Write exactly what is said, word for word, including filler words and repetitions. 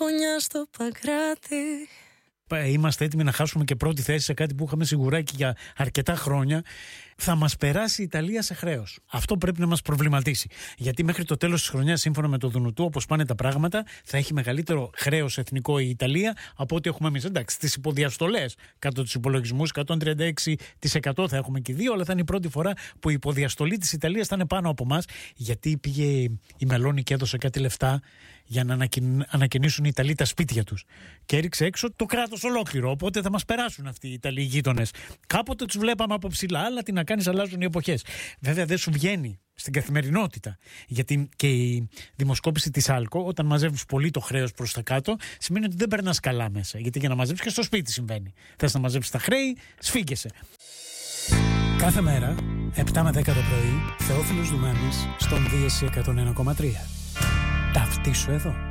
γωνιά στο Παγκράτη. Είμαστε έτοιμοι να χάσουμε και πρώτη θέση σε κάτι που είχαμε σιγουράκι για αρκετά χρόνια. Θα μας περάσει η Ιταλία σε χρέος. Αυτό πρέπει να μας προβληματίσει. Γιατί μέχρι το τέλος της χρονιάς, σύμφωνα με το Δουνουτού, όπως πάνε τα πράγματα, θα έχει μεγαλύτερο χρέος εθνικό η Ιταλία από ό,τι έχουμε εμείς. Εντάξει, στις υποδιαστολές, κάτω τους υπολογισμούς, εκατόν τριάντα έξι τοις εκατό θα έχουμε και δύο, αλλά θα είναι η πρώτη φορά που η υποδιαστολή της Ιταλίας θα είναι πάνω από εμάς, γιατί πήγε η Μελώνη και έδωσε κάτι λεφτά για να ανακαινήσουν οι Ιταλοί τα σπίτια τους. Και έριξε έξω το κράτος ολόκληρο. Οπότε θα μας περάσουν αυτοί οι Ιταλοί γείτονες. Κάποτε τους βλέπαμε από ψηλά, αλλά τι να κάνεις, αλλάζουν οι εποχές. Βέβαια δεν σου βγαίνει στην καθημερινότητα. Γιατί και η δημοσκόπηση της Άλκο, όταν μαζεύεις πολύ το χρέος προς τα κάτω, σημαίνει ότι δεν περνάς καλά μέσα. Γιατί για να μαζεύεις και στο σπίτι συμβαίνει. Θες να μαζεύεις τα χρέη, σφίγγεσαι. Κάθε μέρα, επτά με δέκα το πρωί, Θεόφιλος Δουμάνης στον Δίεση εκατόν ένα κόμμα τρία. Ταυτίσου εδώ.